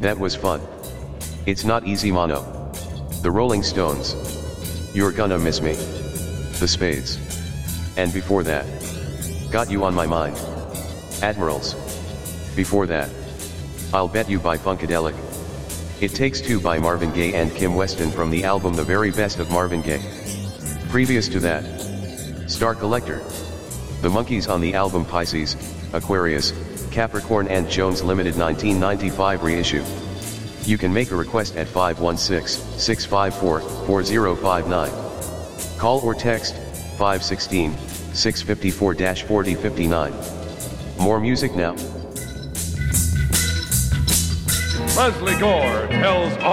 That was fun. It's not easy, mono. The Rolling Stones. You're gonna miss me. The Spades. And before that, Got You on My Mind. Admirals. Before that, I'll Bet You by Funkadelic. It Takes Two by Marvin Gaye and Kim Weston from the album The Very Best of Marvin Gaye. Previous to that, Star Collector. The Monkees on the album Pisces, Aquarius, Capricorn and Jones Limited 1995 reissue. You can make a request at 516-654-4059. Call or text 516-654-4059. More music now. Leslie Gore tells